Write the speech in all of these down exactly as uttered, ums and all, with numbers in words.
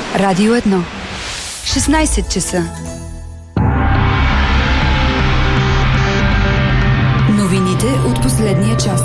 Радио едно. шестнайсет часа. Новините от последния час.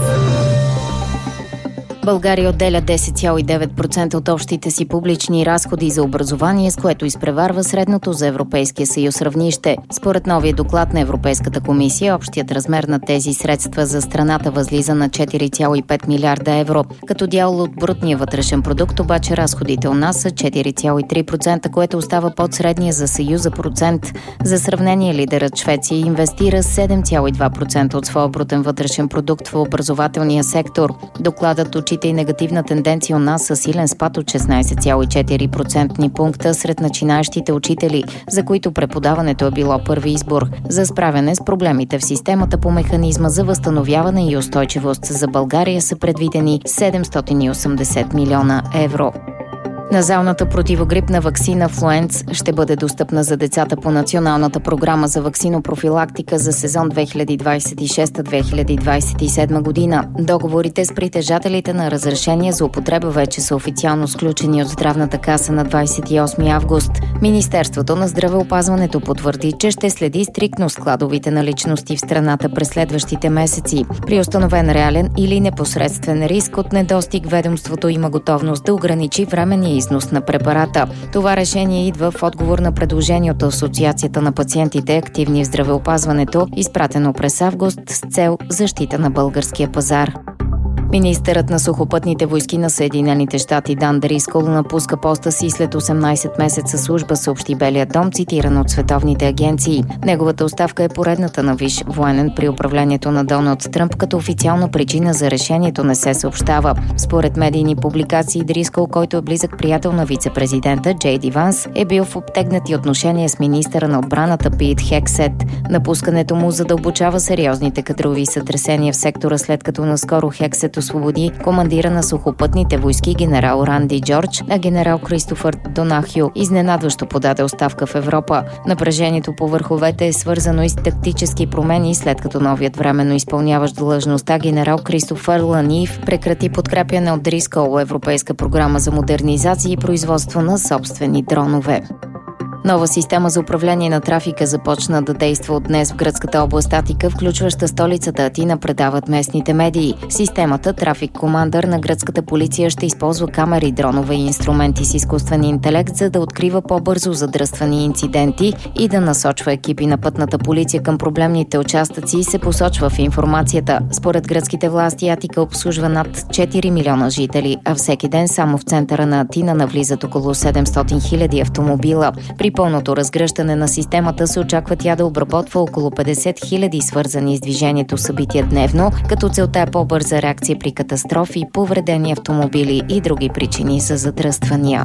България отделя десет цяло и девет процента от общите си публични разходи за образование, с което изпреварва средното за Европейския съюз равнище. Според новия доклад на Европейската комисия, общият размер на тези средства за страната възлиза на четири цяло и пет милиарда евро. Като дял от брутния вътрешен продукт, обаче разходите у нас са четири цяло и три процента, което остава под средния за Съюза процент. За сравнение, лидерът Швеция инвестира седем цяло и два процента от своя брутен вътрешен продукт в образователния сектор. Докладът отчита и негативна тенденция у нас със силен спад от шестнайсет цяло и четири процентни пункта сред начинаещите учители, за които преподаването е било първи избор. За справяне с проблемите в системата по механизма за възстановяване и устойчивост за България са предвидени седемстотин и осемдесет милиона евро. Назалната противогрипна ваксина Флуенц ще бъде достъпна за децата по Националната програма за ваксинопрофилактика за сезон две хиляди двайсет и шеста - две хиляди двайсет и седма година. Договорите с притежателите на разрешение за употреба вече са официално сключени от Здравната каса на двайсет и осми август. Министерството на здравеопазването потвърди, че ще следи стриктно складовите наличности в страната през следващите месеци. При установен реален или непосредствен риск от недостиг, ведомството има готовност да ограничи временния износ на препарата. Това решение идва в отговор на предложение от Асоциацията на пациентите, активни в здравеопазването, изпратено през август с цел защита на българския пазар. Министърът на сухопътните войски на Съединените щати Дан Дрискъл напуска поста си след осемнайсет месеца служба, съобщи Белият дом, цитиран от световните агенции. Неговата оставка е поредната на висш военен при управлението на Доналд Тръмп, като официална причина за решението не се съобщава. Според медийни публикации, Дрискъл, който е близък приятел на вице-президента Джей Ди Ванс, е бил в обтегнати отношения с министъра на отбраната Пит Хексет. Напускането му задълбочава сериозните кадрови сътресения в сектора, след като наскоро Хексет освободи командира на сухопътните войски генерал Ранди Джордж, а генерал Кристофър Донахю изненадващо подаде оставка в Европа. Напрежението по върховете е свързано и с тактически промени, след като новият временно изпълняващ длъжността генерал Кристофър Ланиев прекрати подкрепяне от Дрискъл европейска програма за модернизация и производство на собствени дронове. Нова система за управление на трафика започна да действа от днес в гръцката област Атика, включваща столицата Атина, предават местните медии. Системата Трафик Командър на гръцката полиция ще използва камери, дронове и инструменти с изкуствен интелект, за да открива по-бързо задръствани инциденти и да насочва екипи на пътната полиция към проблемните участъци, се посочва в информацията. Според гръцките власти Атика обслужва над четири милиона жители, а всеки ден само в центъра на Атина навлизат около седемстотин хиляди автомобила. При пълното разгръщане на системата се очаква тя да обработва около петдесет хиляди свързани с движението събития дневно, като целта е по-бърза реакция при катастрофи, повредени автомобили и други причини за задръствания.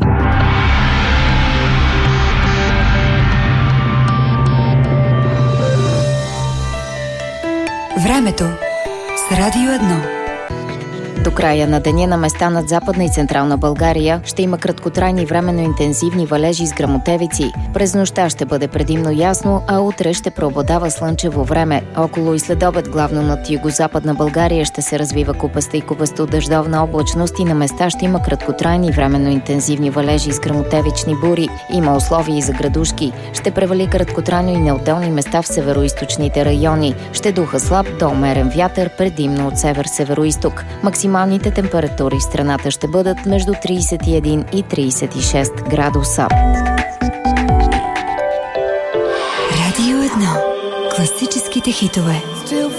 Времето с Радио едно. До края на деня на места над Западна и Централна България ще има краткотрайни временно интензивни валежи с гръмотевици. През нощта ще бъде предимно ясно, а утре ще преобладава слънчево време. Около и следобед главно над югозападна България ще се развива купаста и купасто-дъждовна облачност и на места ще има краткотрайни временно интензивни валежи с гръмотевични бури. Има условия и за градушки. Ще превали краткотрайно и на отделни места в североизточните райони. Ще духа слаб до умерен вятър, предимно от север-североизток. Максималните температури в страната ще бъдат между трийсет и един и трийсет и шест градуса. Радио едно. Класическите хитове.